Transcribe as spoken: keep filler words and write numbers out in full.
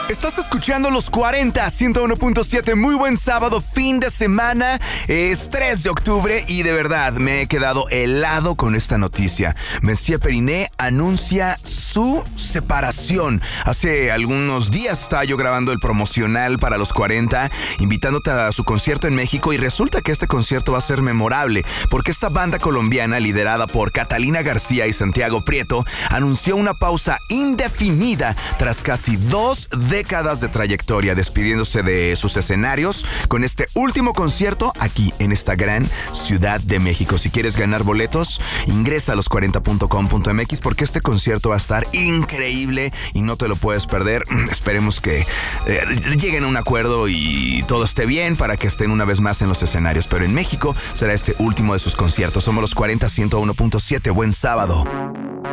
Estás escuchando Los cuarenta, ciento uno punto siete. Muy buen sábado, fin de semana. Es tres de octubre y de verdad me he quedado helado con esta noticia. Messier Periné anuncia su separación. Hace algunos días estaba yo grabando el promocional para Los cuarenta, invitándote a su concierto en México, y resulta que este concierto va a ser memorable porque esta banda colombiana, liderada por Catalina García y Santiago Prieto, anunció una pausa indefinida tras casi dos décadas de trayectoria, despidiéndose de sus escenarios con este último concierto aquí en esta gran Ciudad de México. Si quieres ganar boletos, ingresa a los cuarenta punto com punto m x porque este concierto va a estar increíble y no te lo puedes perder. Esperemos que eh, lleguen a un acuerdo y todo esté bien para que estén una vez más en los escenarios, pero en México será este último de sus conciertos. Somos Los cuarenta, ciento uno punto siete. Buen sábado.